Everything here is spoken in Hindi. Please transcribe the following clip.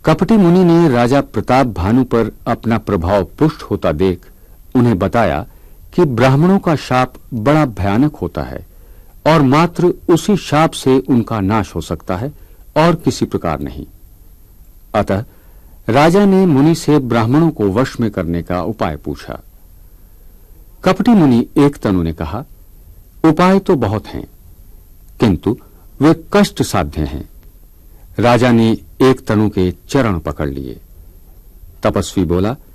कपटी मुनि ने राजा प्रताप भानु पर अपना प्रभाव पुष्ट होता देख उन्हें बताया कि ब्राह्मणों का शाप बड़ा भयानक होता है और मात्र उसी शाप से उनका नाश हो सकता है और किसी प्रकार नहीं। अतः राजा ने मुनि से ब्राह्मणों को वश में करने का उपाय पूछा। कपटी मुनि एक तनु ने कहा, उपाय तो बहुत हैं, किंतु वे कष्ट साध्य हैं। राजा ने एक तनु के चरण पकड़ लिए। तपस्वी बोला,